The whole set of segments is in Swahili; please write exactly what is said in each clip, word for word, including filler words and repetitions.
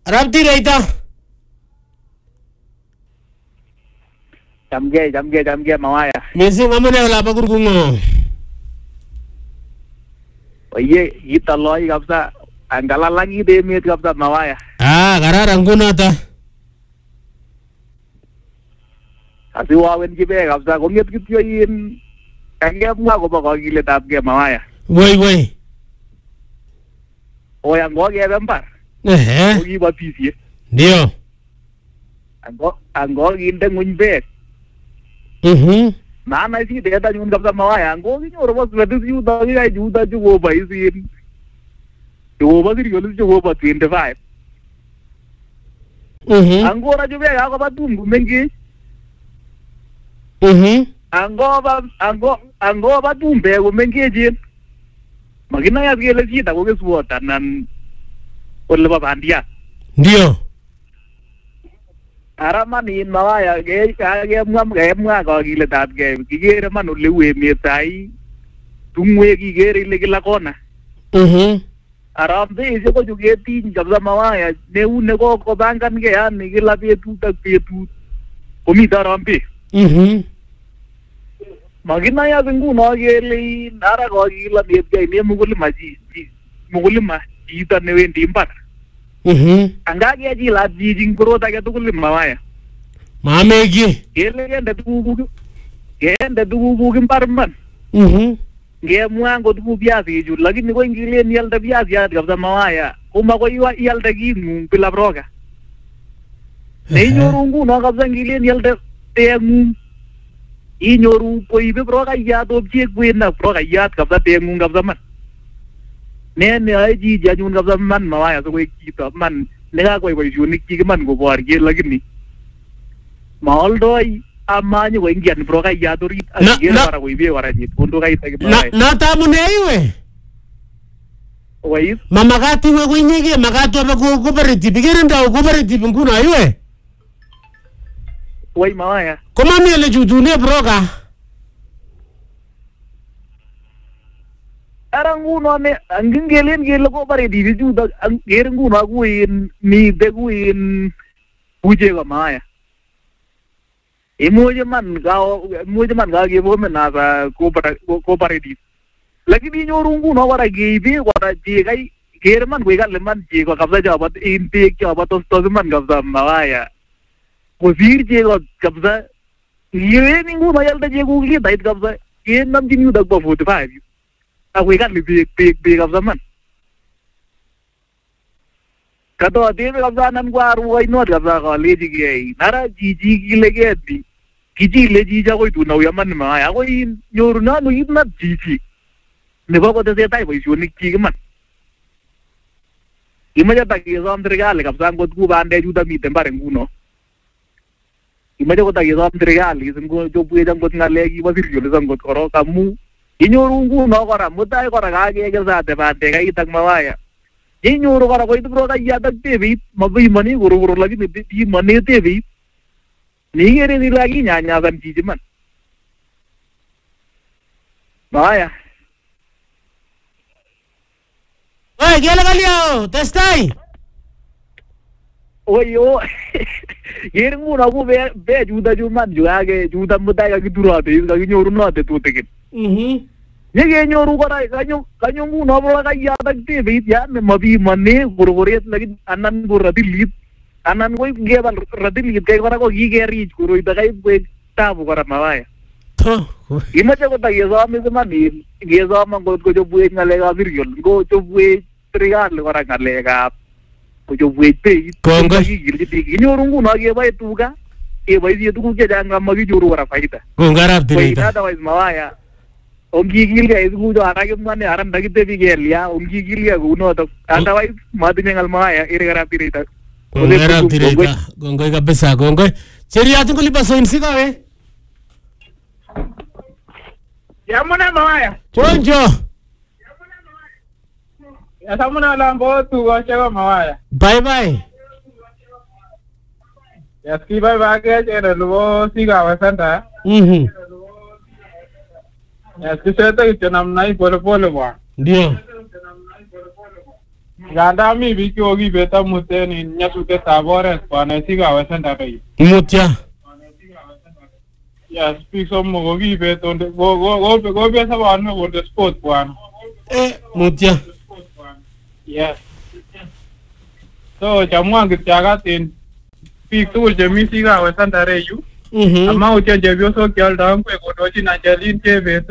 Rapti reita. Jamge, jamge, jamge mawaya. Mesi ngamane wala pa kurkungo. Oye, kita loy kapsa angala lagi de mit kapsa mawaya. Ah, kararan kunata. Kasi wawen jibe kapsa kongit kityo yin. Kaya mga ko pa kagile tapke mawaya. Woi woi. Oy ango ge bempar. Eh. Ogi ba pisi. Ndio. Ango ango ginde ngunbe. Mhm. Na na si de da nyun kapsa mawaya ango gi nyoro bas ledis yu da gi ai ju da ju go ba isi. Ju ba gi yolis ju go ba twenty-five. Mhm. Ango na ju be ga ko ba tum mengi. Mhm. Ango ba ango ango ba tum be go mengi jin. Magina ya gele si ta go ke suota nan olle ba bandia. Ndio. Aramani in mawaya ge ka ge ngam ge mga ko gile tat ge gigere man ulle we me tai tungwe gigere le gila kona. Mhm. Aram de ise ko juge tin jabza mawaya ne une ko ko bangan ge ya ni gila pe tu tak pe tu komi daram pe. Mhm. Magina ya bengu no ge le nara ko gila de ge ne mugul maji mugul ma ita ne wen dimpat. Mhm. Anga ge ji la ji jing pro ta ge tukul mawaya. Mamegi. Gele ge nda tu ge nda tu bu kim parman. Mhm. Ge muango tu biasi ju lagi ni ko ingile ni alda biasi ya gabza mawaya. Kuma ko iwa ialda gi mu pila broga. Ne nyorungu no gabza ingile ni alda te mu. I nyoru ko ibe broga ya do je gwena broga ya gabza te mu gabza man. Ne ne ai ji jajun gabza man mawaya so ko kita man ne ga ko ibo ju ni ki man go bor ge lagi ni. Maal doi amanya ko ingian broga ya do rit ge para ko ibe wara ji undo ga ita ge Na na tamu ne iwe. Wais Mama gati we kwinyige magatu aba ku cooperative gerenda ku cooperative nguna iwe. wai mawaya. Koma miele judune broga. Arangu no ne angingelen gelo ko bare di ju da gerengu na ku in ni de ku in puje ga maya. Emo je man ga mo je man ga ge bo men na ba ko bara ko bare di. Lagi ni nyorungu no wara ge bi wara je gai german ku ga le man je ko kabza jabat in pe kya ba to to man kabza mawaya. Ko vir je ko kabza ye ningu no yalda je ku li dait kabza ye nam din yu da ba forty-five. Aku ikan lebih big big of zaman. Kado ade me of zaman gua ruai no of zaman kali jigi. Nara jiji gile ke adi. Kiji le jija koi tu nau yaman ma. Aku in yoruna no itna jiji. Nebo ko tese tai boy shunik jigi man. Imaja taki zam tergali kapsan ko tu bande juda mi tembareng kuno. Imaja ko taki zam tergali semko jo puye jang ko ngale gi basir jole zam ko koro kamu. Inyorungu no kora mutai kora kage ke sate pate kai tak mawaya. Inyoru kora ko itu broga ya tak tevi mabi mani guru guru lagi di mani tevi. Ni gere ni lagi nyanya kan chiji man. Mawaya. Oi, gela galio, testai. Oi yo. Gerengu na ko be be juda juman juage juda mutai ka kidurate ka nyoru no te tu tekin. Mhm. Ye nyoru kora kanyo kanyo mu no bro ka ya tak te bit ya me mabi manne gurguret lagi anan gurati lit anan koi ge bal rati lit kai kora ko gi ge reach guru ita kai be tabu kora mawaya To. imache ko ta yeso me se mani yeso man ko ko jo bue ngale ga virgol go jo bue trial kora ngale ga ko jo bue te Kongo. gi gi gi nyoru ngu no ge bai tuga e bai di tu ke janga magi juru kora faida Gongarap ko ina direta. da wais mawaya Ongi gilga itu jo anak itu mana aran dagi tevi gelia ongi gilga guno to otherwise madinya ngalmaya irigara pirita Gongarap direta. Gongoi kabisa gongoi. Cheria tu kulipa so insika we. Yamuna mawaya. Chonjo. Ya samuna lambo tu go chewa mawaya. Bye bye. Ya ski bye bye ke chero luo siga wasanta. Mhm. Ya ski seta ke nam nai polo polo wa. Ndio. Nganda mi biik chekokibet amut en nyasutietab oret bwana Sigawe Center rei. Mutya. Yes, biik somok kokibet onde kobet sabanwek onde sport bwana. Eh, mutya. Yes. So chamwan kityakat en biik tugul chemi Sigawe Center rei yu. Mhm. Amautien chepyosok cheoldo ngwek kondochin Angelin Chebet.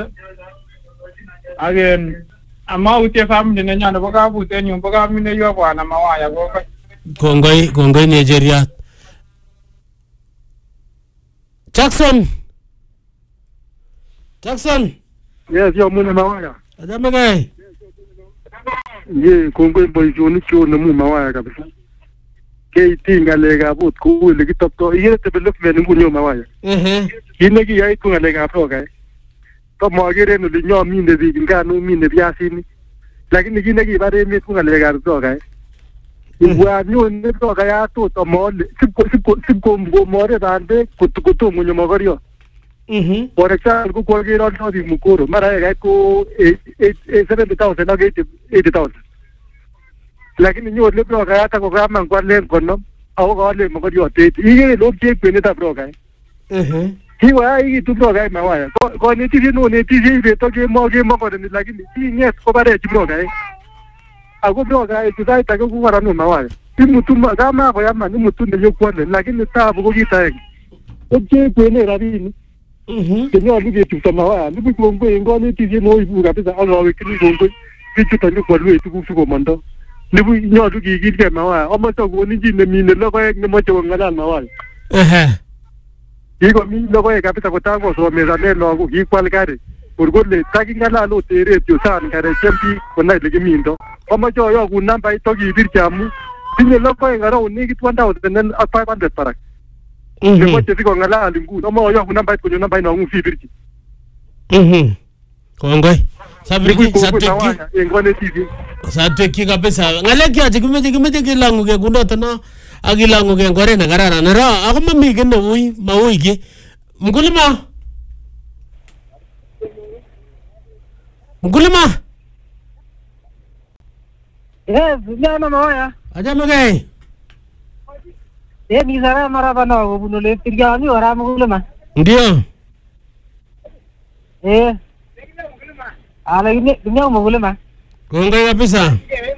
Again, amautien family nenyon nebo kabut en yun bo kamineywo bwana Mawaya kongoi. Kongoi, kongoi Nigeria. Jackson. Jackson. Yes, yo mune Mawaya. Adame kai. Ye kongoi boisionik cho nemu Mawaya kabisa. Keiti ngalekab ot kou ile kitopto iye development nguni yo Mawaya. Mhm. Kine kiyai ku ngalekab roga. Tomagere en ole nyo mine biik ngano mine biasinik. Lakini kine kibare emet ku ngalekab roga. Ibwa nyon ne roga ya tot amole sipko sipko sipko ngomore bande kutomo nyo mogorio. Mhm. For example, ku kwagera alto di mukoro mara ya ko seventy thousand na eighty thousand. Lakini nyo le roga ya ta ko kama ngwale kono au ko le mogorio te. Ige lo ke kwene ta roga. Mhm. Hiwa hii tu roga Mawaya. Ko ko ni ti no ni ti je to ke mo ke mo ko ni lakini ti nyes ko bare ti roga. Ako roga e tu dai ta ko ku no Mawaya. Ti mutu kama ko yama ni mutu ne yo kwale lakini ta bu ko kita. O ke kwene rabini. Mhm. Kenyo ni ke tu Mawaya. Ni ku ngo ngo ni ti je no ibu kabisa alo we kini ngo. Ti tu ta ni ko lu tu ku ku mando. Ni bu nyo tu ki ki ke Mawaya. O mo to ko ni ji ne mi ne lo ko ni mo to ngala Mawaya. Eh. Iko mi logo e kapita kotango so mezane logo ki kwalgare urgole takingala lo tere tio san kare champi kona legi mindo kama jo yo ku namba ito ki birchamu tinye logo e ngaro ni ki twanda o tenen five hundred parak Mhm. ne mo tesi ko ngala lingu no yo ku namba ko namba ino ngu fi birchi Mhm. Kongoi. Sabiki ku sateki. e ngone tv Sateki kabisa. Ngalek ya jikimeje kimeje kilangu ke kundo tano. Agilangu ke ngore na garara na ra ako mami ke no ui maui ke. Mkulima. Mkulima. Yes, nyama Mawaya. Ajame kai. Eh, ni sara mara bana ko buno le tirga ni ora mkulima. Ndio. Eh. Ala ini dunia mkulima. Kongoi kabisa.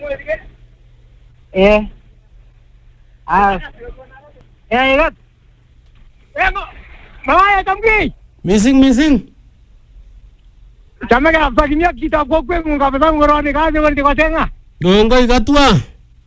Eh. Ah. Eh, ikat. Eh, Mawaya tamki. Missing missing. Chama ka pakimia kita ko kwe munga pesa ngoroni ka je wanti ko tenga. Kongoi katwa.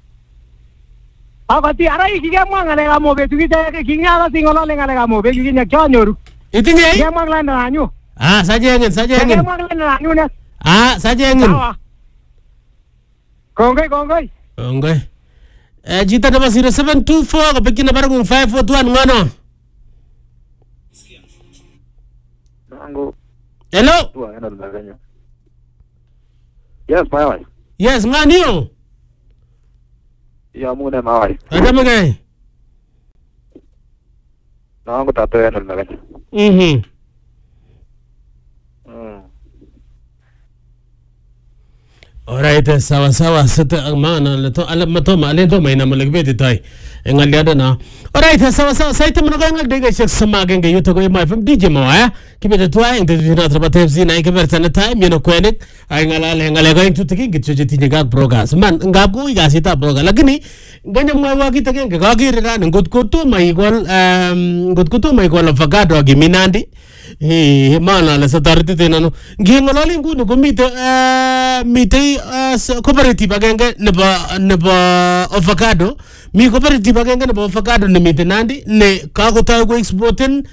Akati ara iki ke mwanga le gamo be tukite ke kinya la singolo le ngale gamo be kinya kyanyoru. Itinye? Ke mwanga la anyu. Ah, sajengen Ke sajengen. mwanga la anyu ne. Ah, sajengen. Sawa. Kongoi kongoi. Kongoi. Eh, jita nama zero seven two four kapiki na barang five four two one ngono. nango Hello. tu ana laganyo. Yes, Mawaya. Yes, ngani Ya mune Mawaya. Ajame kai. Nango tato ana laganyo. Mhm. Alright, sawa sawa sita maana leto ala matoma ale to maina malagbeti tai engaliada na. Alright, sawa sawa saita mnaga ngal dega shek sama genge yuto ko my fm D J Mawaya kibete twa ente dina trabate fc na ikberta na time yeno kwenek ay ngalale ngale ga into tiki gitcho tinye gag brogas man ngab ko igasita broga lakini ganya mwa wa kita genge ga girira ngot ko to mai gol um ngot ko to mai gol avocado giminandi eh maana la satarite tenano ngengolali ngunu ko mite eh mite cooperative agenge nebo nebo avocado mi cooperative agenge nebo avocado ne mite nandi ne kagotayo ko exporten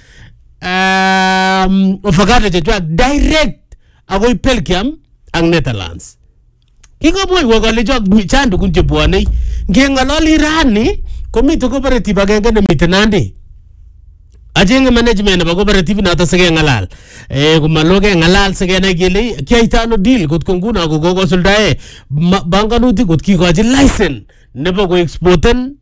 um avocado jetwa direct agoi Belgium ang Netherlands kiko boy wo gale jog chandu kunje bwane ngengolali rani ko mite cooperative agenge ne mite nandi ajenge management ba cooperative na ta sege ngalal eh kumaloge ngalal sege na gele kiaitano deal gut konguna go go suldae banganuti gut ki goji license nebo go exporten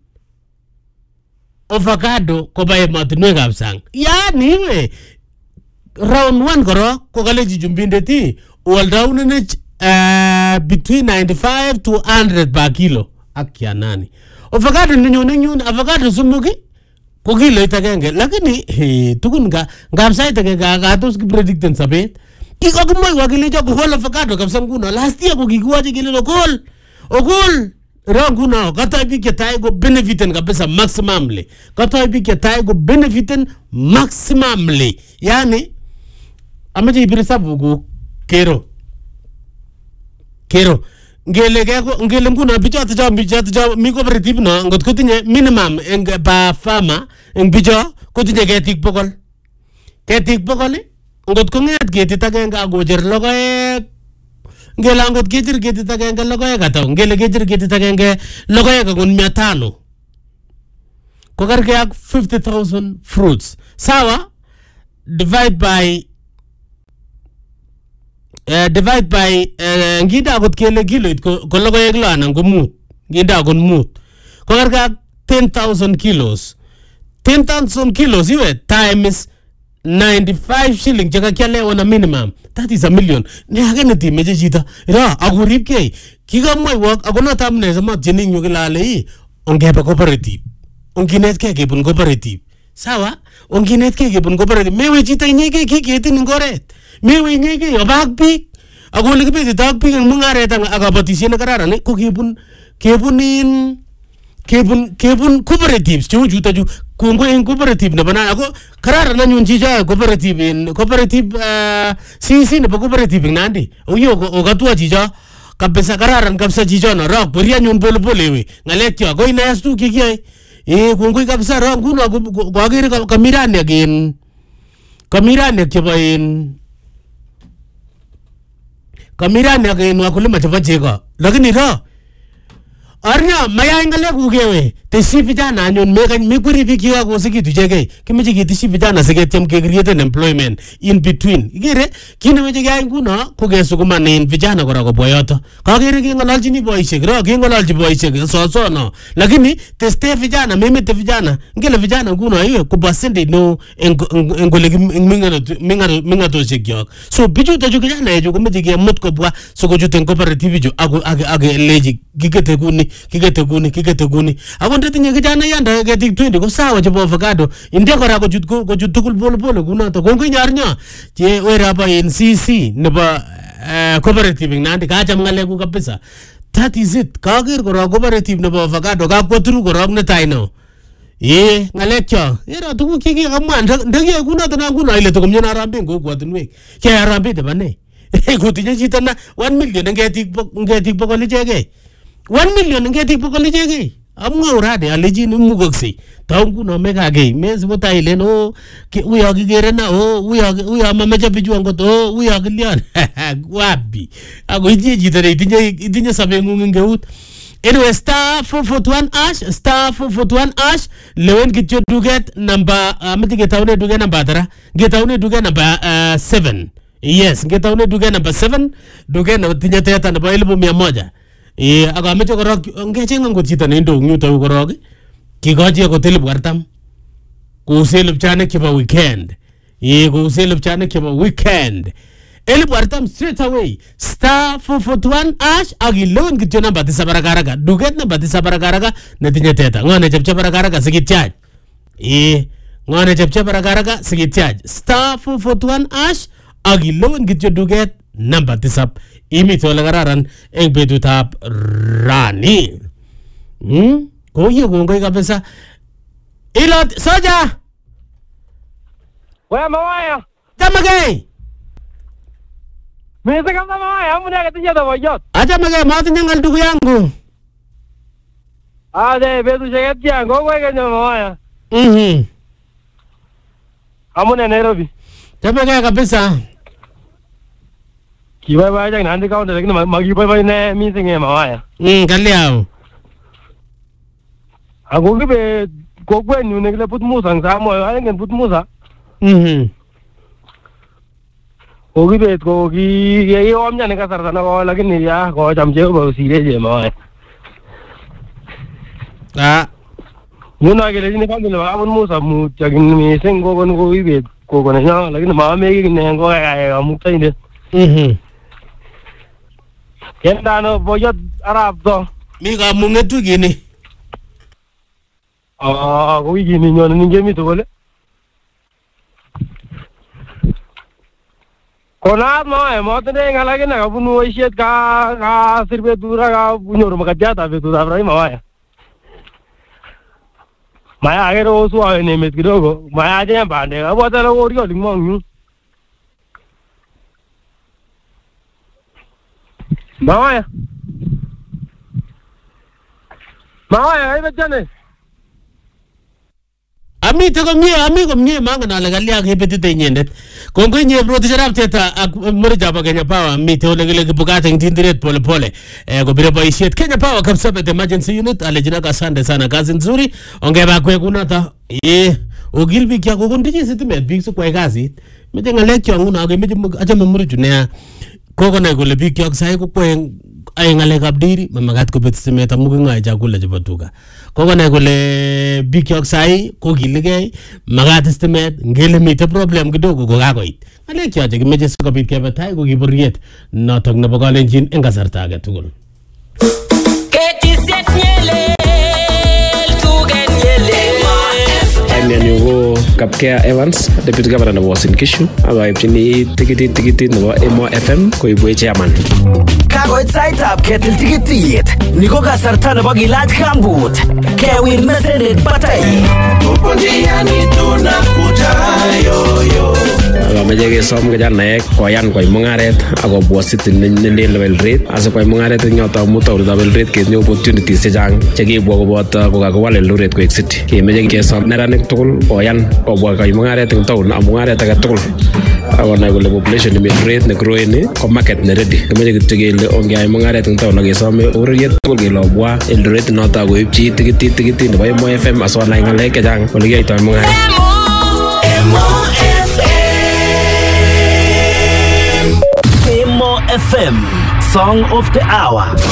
avocado ko bae matnwe gabsang yani we round one koro ko gale jumbinde ti wal down ne uh, between ninety-five to one hundred per kilo akya nani avocado ninyo ninyo avocado sumugi ko kilo itagenge lakini he tukun ga ngapsa itage ga ga tos ki predicten sabet kiko kumoy wakile jo ko avocado kapsa nguno last year ko kikiwaje kile kol okol rangu na kata bike tai go benefiten kabisa maximumly kata bike tai go benefiten maximumly yani amaje ibirisa bugu kero kero ngele ko ngele nguna bicho ta bicho ta mi cooperative no ngot ko tinye minimum eng ba farmer eng bicho ko tinye ketik bokol ketik bokol ngot ko nget ketit agenge agojer logoek ngele ngot kejer ketit agenge logoek ata ngele kejer ketit agenge logoek agon mia tano ko karke ak fifty thousand fruits sawa divide by Uh, divide by uh, ngida got kele kilo ko ko logoek lo anan ko mut ngida gon mut ko karga ten thousand kilos ten thousand kilos iwe times ninety-five shilling chaka kyale on a minimum that is a million ne agene ti meje chita ra agurip ke kigamoi work agono tamne sama jening yo kilale i ongebe cooperative onginet ke kebun cooperative sawa onginet ke kebun cooperative mewe chita nyeke kiketin ngoret mewe nyeke yobak bik agole kibeti tak bik ang mungaret ang akabatisyen na kararan ko kebun kebunin kebun kebun cooperatives chu chu ta chu kongo en cooperative na bana ako kararan na nyun chija cooperative in cooperative uh, si si ne cooperative nandi oyo o gatua chija kabisa kararan kabisa chija na rock boria nyun bol bolewe ngalek yo ko ina yastu kikiyai eh kongo kabisa rock kuno ko agere kamirani again kamirani kebain kamirani again wakulima chapa chega lakini ro arnya maya ingale kugewe tesi vijana anyon meka mikuri bikiwa kusikitu chege kimeche kitishi vijana seketem ke create an employment in between igere kine meche kaya nguno kugesukuma nin vijana kora ko boyoto kagere kingololchini boishek ro kingololchi boishek so so no lakini teste vijana memete vijana ngele vijana nguno iwe ku percentage no engole mingato mingato mingato chekyok so bichu ta chu vijana ejo kumeche kemut kobwa so ko juten cooperative jo age age leji kigete kuni kigete kuni kigete kuni akonde tinye kijana yanda ketik twenty ko sawa chebo avocado inde kora ko jut ko jut tukul bol bol kuno to kongo nyarnya che wera ba in C C nebo cooperative nandi ka cham ngale ku kabisa that is it kager kora cooperative nebo avocado ka kwaturu kora ne taino eh ngale kyo era tuku kiki kamwa ndege kuno to na kuno ile to komnyana rambe ngo kwatunwek ke rambe de bane kutinye chito na one million ngetik ngetik bokol ichege one million ngetik bokol ichege amwa urade alejini mugokse taungu no mega gay mes botaile no uyo kigere na o uyo uyo mameja bijua ngoto uyo kilian wapi ago ije jitare itinye itinye sabengu ngeut anyway star four forty-one ash star four forty-one ash lewen kityo duget number amati getaune duget number tara getaune duget number uh, seven yes getaune duget number seven duget na tinye teta na elfu mia moja eh aga meche korok ngechenga ngot chito ne ndong yuto korok kigochi ko telip wartam ko selip chane kiba weekend eh ko selip chane kiba weekend elip wartam straight away star four forty-one ash agi loan kityo namba tisa barakaraga duget namba tisa barakaraga na tinye teta ngone chepche barakaraga sikitiaj eh ngone chepche barakaraga sikitiaj star four forty-one ash agi loan kityo duget namba tisa imi to la kararan eng betutap rani hm ko ye kongoi kabisa ilot soja wewe mawaya tamage mimi kama mawaya amune akatinja to boyot acha mage matinye ngal ndugu yangu ade betu sheget yangu wewe kenyo mawaya mhm amune Nairobi tamage kabisa kibai bai jang nandi kaunta lakini magibai bai ne missing e mawaya mm kaliao ago gibe kokwe nyu ne kile put musa ngamo ay ngen put musa mhm ko gibe ko ki ye om nya ne kasar sana ko lakini ya ko jamje ko sire je mawaya ah muna gele ni family wa put musa mu jagin missing ko kon ko gibe ko ko ne nya lakini ma me gi ne ko ga ga mu tai ne mhm Kendano boyot arab to. Mi kamung'et wikini. Ah, ko wikini nyone ningemi tugul. Kona ma mo tende ngalake na kabunu boisiet ka ka sirbe dura ka bunyor makatiat ab betut ab Rahima waya. Maya agero osu awe nemet kidogo. Maya aje bande. Abota lo orio lingmong. Mawaya. Mawaya ai bachane. Ami to komie, ami komie mangen ale kalia kebetite inyendet. Kongoi nye broti sharap teta ak murja pa Kenya Power ami to ole kile kibukate ntindiret pole pole. Eh kubira boisiet Kenya Power Kapsabet emergency unit alejina asante sana kazi nzuri. Ongeba kwe kunata. Eh ogil bik ya kokondiji sitimet bik su kwai kazi. Mete ngalek yo nguna age mete achame murju ne koko na kole bik yo sai ko kwen ay ngalek abdiri mamagat ko bet sitimet amu ngai chakula chebo tuga. Koko na kole bik yo sai ko gilige magat sitimet ngele mite problem kidogo ko kakoit. Ngalek yo che kimeje sikobit kebe tai ko kiburiet notok nebo kalenjin eng kasarta age tugul. Nyanyo ko Kapkea Evans, Deputy Governor nebo Uasin Gishu, akaipchini tikitit tikitit nebo Emo F M koibwe chairman. Kakoit saitab ketil tikitit, ni ko kasarta nebo kilach kambut, kewir mesenet batai. Akameche kesom kijanaek koyan koyai mung'aret akobwa city nelel nebo Eldoret asikoyai mung'aret eng yoto amu taonitab Eldoret ketinye opportunities chechang chekibwa koboto kokakiwal Eldoret koek city. Kemeche kesom neranik tugul koyan kobwa koyai mung'aret eng taon amu mung'aret age tugul akonai kole population nebo Eldoret ne growing ko market ne ready. Kemeche kityo kele ongeyai mung'aret eng taon akesome ureriet tugul kele obwa Eldoret noto koibchi tikitit tikitit nebo Emo F M asikonai ng'alek chechang ole kiyoitoi mung'aret. Emo F M, Song of the Hour.